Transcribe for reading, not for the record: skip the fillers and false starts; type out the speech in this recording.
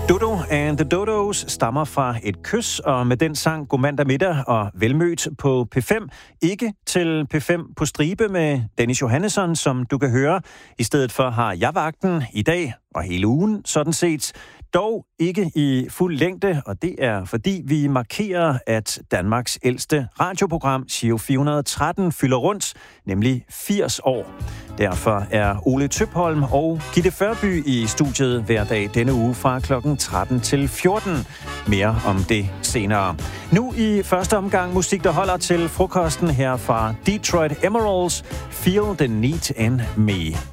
Dodo and the Dodos stammer fra Et Kys, og med den sang God mandag middag og velmødt på P5. Ikke til P5 på stribe med Dennis Johannesson, som du kan høre. I stedet for har jeg vagten i dag og hele ugen, sådan set. Dog ikke i fuld længde, og det er fordi vi markerer, at Danmarks ældste radioprogram, Giro 413, fylder rundt, nemlig 80 år. Derfor er Ole Tøpholm og Gitte Førby i studiet hver dag denne uge fra kl. 13 til 14. Mere om det senere. Nu i første omgang musik, der holder til frokosten her fra Detroit Emeralds, Feel the Need in Me.